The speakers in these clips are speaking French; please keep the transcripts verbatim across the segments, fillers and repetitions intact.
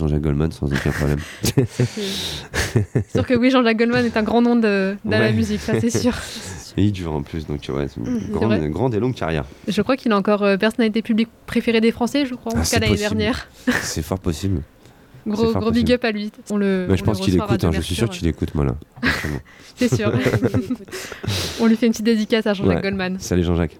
Jean-Jacques Goldman sans aucun problème. C'est sûr que oui, Jean-Jacques Goldman est un grand nom de, de ouais. la musique, ça c'est sûr. Et il dure en plus, donc ouais, c'est une mmh, grande, une grande et longue carrière. Je crois qu'il a encore euh, personnalité publique préférée des Français, je crois, en ah, tout cas l'année possible. dernière. C'est fort possible. Gros, gros big up à lui. On le, bah, je on pense le qu'il écoute, hein, je suis sûr qu'il écoute, moi là. C'est sûr. On lui fait une petite dédicace à Jean-Jacques ouais. Goldman. Salut Jean-Jacques.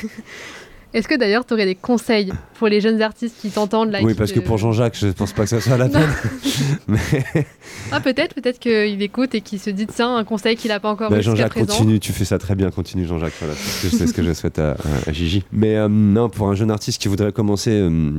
Est-ce que d'ailleurs tu aurais des conseils pour les jeunes artistes qui t'entendent là? Oui, parce te... que pour Jean-Jacques, je pense pas que ça soit la peine. Mais... Ah, peut-être, peut-être qu'il écoute et qu'il se dit tiens, un conseil qu'il n'a pas encore bah, eu jusqu'à Jean-Jacques, présent. Continue, tu fais ça très bien, continue Jean-Jacques. Voilà, c'est ce que je souhaite à, à, à Gigi. Mais euh, non, pour un jeune artiste qui voudrait commencer,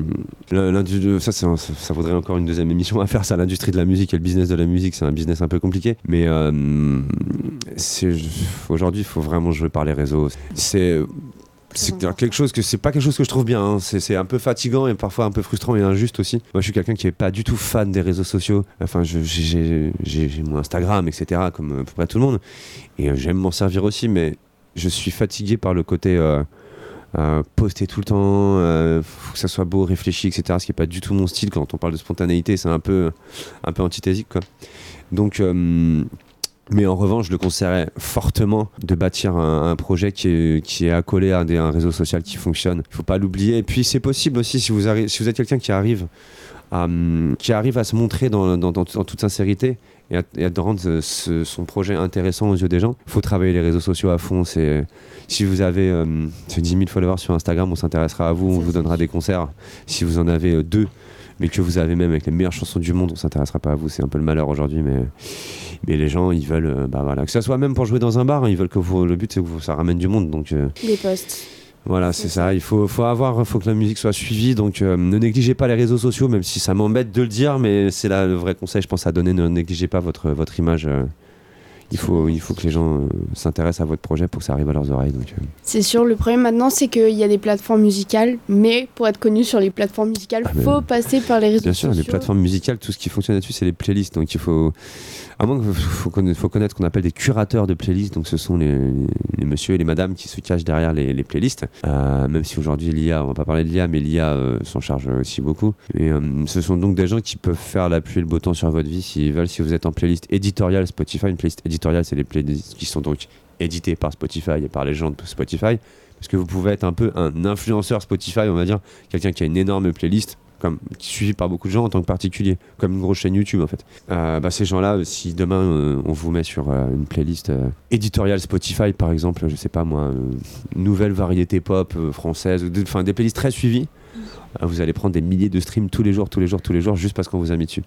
euh, ça, ça, ça vaudrait encore une deuxième émission à faire, ça, l'industrie de la musique et le business de la musique, c'est un business un peu compliqué. Mais euh, c'est, aujourd'hui, il faut vraiment jouer par les réseaux. C'est... C'est quelque chose que c'est pas quelque chose que je trouve bien, hein. c'est, c'est un peu fatigant et parfois un peu frustrant et injuste aussi. Moi je suis quelqu'un qui est pas du tout fan des réseaux sociaux, enfin je, j'ai, j'ai, j'ai mon Instagram etc comme à peu près tout le monde et euh, j'aime m'en servir aussi, mais je suis fatigué par le côté euh, euh, poster tout le temps, euh, faut que ça soit beau, réfléchi etc, ce qui est pas du tout mon style. Quand on parle de spontanéité c'est un peu, un peu antithésique quoi. Donc euh, mais en revanche, je le conseillerais fortement de bâtir un, un projet qui est, qui est accolé à des, un réseau social qui fonctionne. Il ne faut pas l'oublier. Et puis, c'est possible aussi, si vous, arri- si vous êtes quelqu'un qui arrive à, qui arrive à se montrer dans, dans, dans, dans toute sincérité et à, et à rendre ce, son projet intéressant aux yeux des gens, il faut travailler les réseaux sociaux à fond. C'est, si vous avez euh, dix mille followers sur Instagram, on s'intéressera à vous, on vous donnera des concerts. Si vous en avez deux, mais que vous avez même avec les meilleures chansons du monde, on s'intéressera pas à vous. C'est un peu le malheur aujourd'hui, mais... Mais les gens, ils veulent, euh, bah voilà, que ça soit même pour jouer dans un bar, hein, ils veulent que vous, le but c'est que vous, ça ramène du monde, donc. Euh, les posts. Voilà, c'est, c'est ça. ça. Il faut, faut avoir, faut que la musique soit suivie, donc euh, ne négligez pas les réseaux sociaux, même si ça m'embête de le dire, mais c'est là le vrai conseil, je pense, à donner. Ne négligez pas votre, votre image. Euh, il faut, il faut que les gens euh, s'intéressent à votre projet pour que ça arrive à leurs oreilles. Donc, euh. C'est sûr, le problème maintenant, c'est qu'il y a des plateformes musicales, mais pour être connu sur les plateformes musicales, il ah, faut passer par les réseaux bien sociaux. Bien sûr, les plateformes musicales, tout ce qui fonctionne là-dessus, c'est les playlists. Donc il faut, à moins qu'il faut connaître, faut connaître ce qu'on appelle des curateurs de playlists. Donc ce sont les, les messieurs et les madames qui se cachent derrière les, les playlists. Euh, même si aujourd'hui l'I A, on va pas parler de l'I A, mais l'I A euh, s'en charge aussi beaucoup. Et euh, ce sont donc des gens qui peuvent faire la pluie et le beau temps sur votre vie s'ils veulent. Si vous êtes en playlist éditoriale Spotify, une playlist éditoriale, c'est les playlists qui sont donc édités par Spotify et par les gens de Spotify. Parce que vous pouvez être un peu un influenceur Spotify, on va dire, quelqu'un qui a une énorme playlist, comme suivi par beaucoup de gens en tant que particulier, comme une grosse chaîne YouTube en fait. Euh, bah, ces gens-là, si demain euh, on vous met sur euh, une playlist euh, éditoriale Spotify par exemple, je sais pas moi, euh, nouvelle variété pop euh, française, enfin des playlists très suivies, euh, vous allez prendre des milliers de streams tous les jours, tous les jours, tous les jours, juste parce qu'on vous a mis dessus.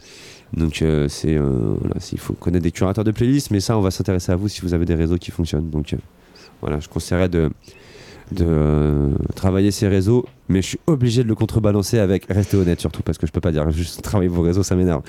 Donc euh, c'est, euh, voilà, il faut connaître des curateurs de playlists, mais ça on va s'intéresser à vous si vous avez des réseaux qui fonctionnent. Donc euh, voilà, je conseillerais de de euh, travailler ces réseaux, mais je suis obligé de le contrebalancer avec rester honnête surtout, parce que je peux pas dire juste travailler vos réseaux, ça m'énerve.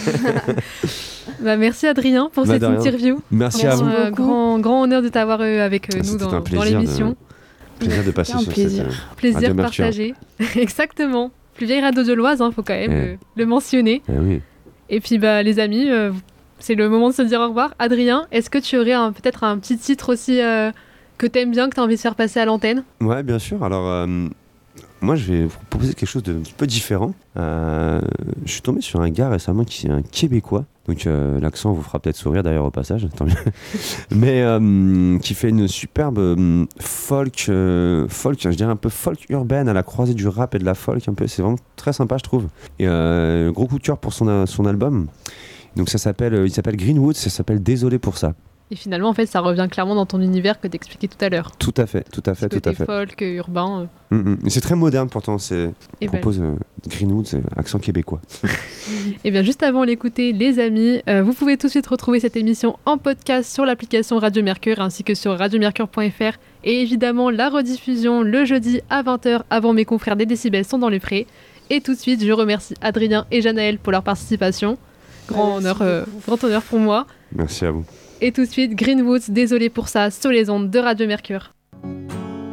Bah, merci Adrien pour bah, cette interview. Merci à vous. Euh, grand, grand honneur de t'avoir eu avec euh, nous dans, dans l'émission. De, plaisir de passer un sur plaisir. cette euh, plaisir partagé. Exactement. Plus vieille radio de l'Oise, hein, faut quand même eh. euh, le mentionner. Eh oui. Et puis bah les amis, euh, c'est le moment de se dire au revoir. Adrien, est-ce que tu aurais un, peut-être un petit titre aussi euh, que t'aimes bien, que t'as envie de faire passer à l'antenne? Ouais, bien sûr. Alors, euh, moi, je vais vous proposer quelque chose de un petit peu différent. Euh, je suis tombé sur un gars récemment qui est un Québécois. Donc, euh, l'accent vous fera peut-être sourire d'ailleurs au passage, tant mieux. Mais euh, qui fait une superbe euh, folk, euh, folk, je dirais un peu folk urbaine à la croisée du rap et de la folk. Un peu. C'est vraiment très sympa, je trouve. Et euh, gros coup de cœur pour son, son album. Donc, ça s'appelle, il s'appelle Greenwood, ça s'appelle Désolé pour ça. Et finalement, en fait, ça revient clairement dans ton univers que t'expliquais tout à l'heure. Tout à fait, tout à fait, tout à fait. Folk, urbain. Euh. Mm-hmm. C'est très moderne pourtant. C'est. Et on propose ben... euh, Greenwood, c'est accent québécois. Et bien, juste avant l'écouter, les amis, euh, vous pouvez tout de suite retrouver cette émission en podcast sur l'application Radio Mercure ainsi que sur radio mercure point f r et évidemment la rediffusion le jeudi à vingt heures avant mes confrères des décibels sont dans les prés. Et tout de suite, je remercie Adrien et Janaël pour leur participation. Grand honneur, euh, grand honneur pour moi. Merci à vous. Et tout de suite, Greenwood, désolé pour ça, sur les ondes de Radio Mercure.